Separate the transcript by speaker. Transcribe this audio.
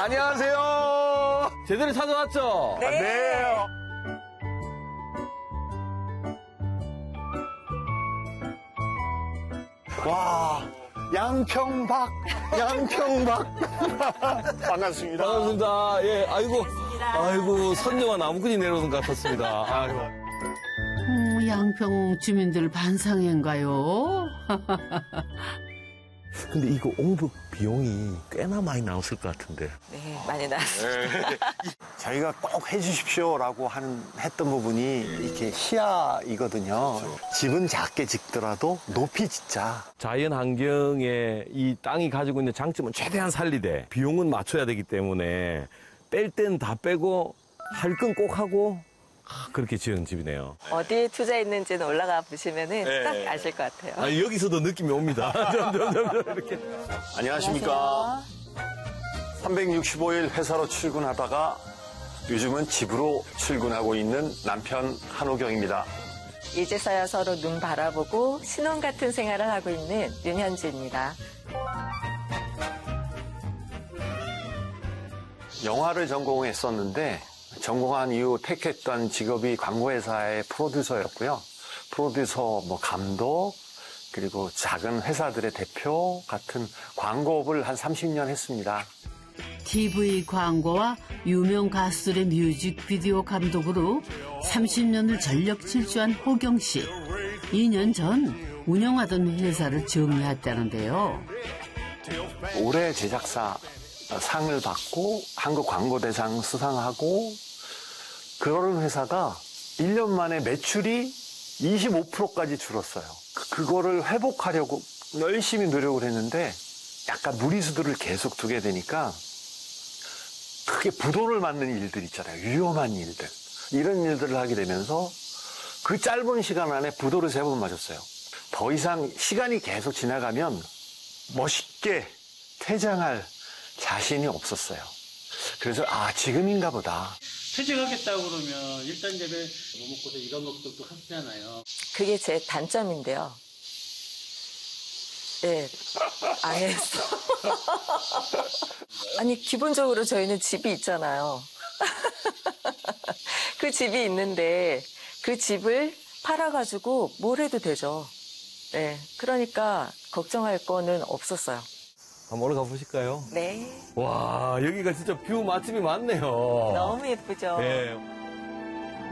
Speaker 1: 안녕하세요.
Speaker 2: 제대로 찾아왔죠?
Speaker 3: 네.
Speaker 1: 네. 와, 양평박. 반갑습니다.
Speaker 2: 반갑습니다. 예, 아이고, 선녀와 나무꾼이 내려오는 것 같았습니다. 아이고.
Speaker 4: 양평 주민들 반상회인가요?
Speaker 2: 근데 이거 옹북 비용이 꽤나 많이 나왔을 것 같은데.
Speaker 3: 네, 많이 나왔습니다.
Speaker 1: 저희가 꼭 해주십시오라고 했던 부분이 이렇게 시야이거든요. 집은 작게 짓더라도 높이 짓자.
Speaker 2: 자연 환경에 이 땅이 가지고 있는 장점은 최대한 살리되 비용은 맞춰야 되기 때문에 뺄 땐 다 빼고 할 건 꼭 하고 그렇게 지은 집이네요.
Speaker 3: 어디에 투자했는지는 올라가 보시면은 딱 아실 것 같아요.
Speaker 2: 여기서도 느낌이 옵니다. 점점 이렇게.
Speaker 1: 안녕하십니까. 365일 회사로 출근하다가 요즘은 집으로 출근하고 있는 남편 한호경입니다.
Speaker 3: 이제서야 서로 눈 바라보고 신혼 같은 생활을 하고 있는 윤현주입니다.
Speaker 1: 영화를 전공했었는데 전공한 이후 택했던 직업이 광고회사의 프로듀서였고요. 프로듀서, 감독, 그리고 작은 회사들의 대표 같은 광고업을 한 30년 했습니다.
Speaker 4: TV 광고와 유명 가수들의 뮤직비디오 감독으로 30년을 전력 질주한 호경 씨. 2년 전 운영하던 회사를 정리했다는데요.
Speaker 1: 올해 제작사 상을 받고 한국 광고대상 수상하고 그런 회사가 1년 만에 매출이 25%까지 줄었어요. 그거를 회복하려고 열심히 노력을 했는데 약간 무리수들을 계속 두게 되니까 크게 부도를 맞는 일들 있잖아요. 위험한 일들. 이런 일들을 하게 되면서 그 짧은 시간 안에 부도를 3번 맞았어요. 더 이상 시간이 계속 지나가면 멋있게 퇴장할 자신이 없었어요. 그래서 지금인가 보다.
Speaker 5: 퇴직하겠다고 그러면 일단 제가 뭐 먹고서 이런 것들도 하시잖아요.
Speaker 3: 그게 제 단점인데요. 네, 안 했어. 아니, 기본적으로 저희는 집이 있잖아요. 그 집이 있는데 그 집을 팔아가지고 뭘 해도 되죠. 네, 그러니까 걱정할 거는 없었어요.
Speaker 2: 한번 올라가 보실까요?
Speaker 3: 네,
Speaker 2: 와, 여기가 진짜 뷰 맛집이 많네요.
Speaker 3: 너무 예쁘죠.
Speaker 2: 네.